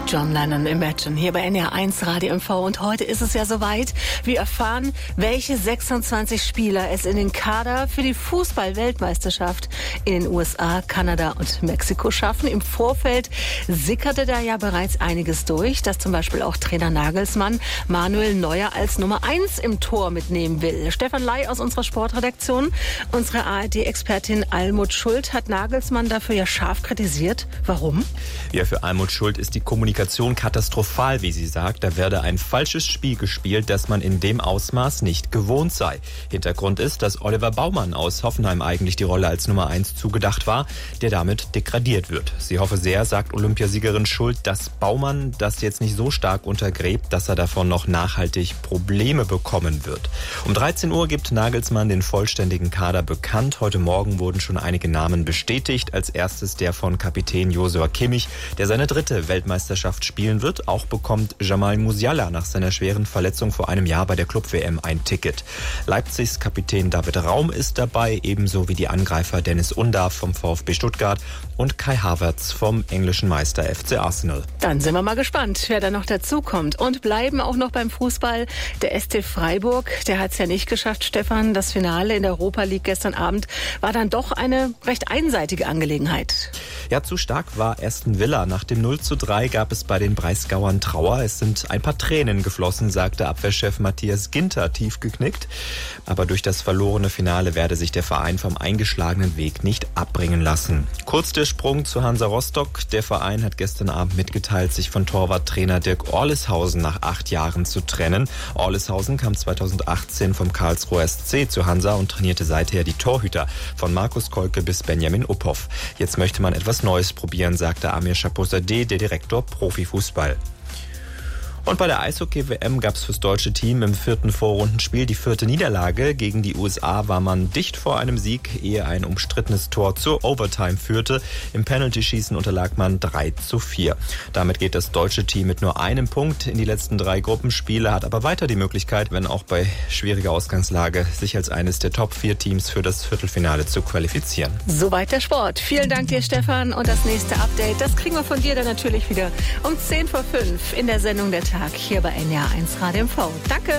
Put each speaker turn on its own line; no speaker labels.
John Lennon, Imagine, hier bei NDR1 Radio MV. Und heute ist es ja soweit. Wir erfahren, welche 26 Spieler es in den Kader für die Fußball-Weltmeisterschaft in den USA, Kanada und Mexiko schaffen. Im Vorfeld sickerte da ja bereits einiges durch, dass zum Beispiel auch Trainer Nagelsmann Manuel Neuer als Nummer 1 im Tor mitnehmen will. Stefan Ley aus unserer Sportredaktion, unsere ARD-Expertin Almut Schuld hat Nagelsmann dafür ja scharf kritisiert. Warum?
Ja, für Almut Schuld ist die Kommunikation katastrophal, wie sie sagt. Da werde ein falsches Spiel gespielt, das man in dem Ausmaß nicht gewohnt sei. Hintergrund ist, dass Oliver Baumann aus Hoffenheim eigentlich die Rolle als Nummer 1 zugedacht war, der damit degradiert wird. Sie hoffe sehr, sagt Olympiasiegerin Schuld, dass Baumann das jetzt nicht so stark untergräbt, dass er davon noch nachhaltig Probleme bekommen wird. Um 13 Uhr gibt Nagelsmann den vollständigen Kader bekannt. Heute Morgen wurden schon einige Namen bestätigt. Als erstes der von Kapitän Joshua Kimmich, der seine 3. Weltmeisterschaft spielen wird. Auch bekommt Jamal Musiala nach seiner schweren Verletzung vor einem Jahr bei der Club-WM ein Ticket. Leipzigs Kapitän David Raum ist dabei, ebenso wie die Angreifer Dennis Undav vom VfB Stuttgart und Kai Havertz vom englischen Meister FC Arsenal.
Dann sind wir mal gespannt, wer da noch dazukommt. Und bleiben auch noch beim Fußball. Der SC Freiburg, der hat es ja nicht geschafft, Stefan. Das Finale in der Europa League gestern Abend war dann doch eine recht einseitige Angelegenheit.
Ja, zu stark war Aston Villa. Nach dem 0:3 gab es bei den Breisgauern Trauer. Es sind ein paar Tränen geflossen, sagte Abwehrchef Matthias Ginter tief geknickt. Aber durch das verlorene Finale werde sich der Verein vom eingeschlagenen Weg nicht abbringen lassen. Kurz der Sprung zu Hansa Rostock. Der Verein hat gestern Abend mitgeteilt, sich von Torwarttrainer Dirk Orleshausen nach 8 Jahren zu trennen. Orleshausen kam 2018 vom Karlsruher SC zu Hansa und trainierte seither die Torhüter von Markus Kolke bis Benjamin Uphoff. Jetzt möchte man etwas Neues probieren, sagte Amir Chaposadeh, der Direktor Profifußball. Und bei der Eishockey-WM gab es fürs deutsche Team im 4. Vorrundenspiel die 4. Niederlage. Gegen die USA war man dicht vor einem Sieg, ehe ein umstrittenes Tor zur Overtime führte. Im Penalty-Schießen unterlag man 3:4. Damit geht das deutsche Team mit nur einem Punkt in die letzten 3 Gruppenspiele, hat aber weiter die Möglichkeit, wenn auch bei schwieriger Ausgangslage, sich als eines der Top-4 Teams für das Viertelfinale zu qualifizieren.
Soweit der Sport. Vielen Dank dir, Stefan. Und das nächste Update, das kriegen wir von dir dann natürlich wieder um 4:10 in der Sendung der Tag hier bei NDR1 Radio MV. Danke.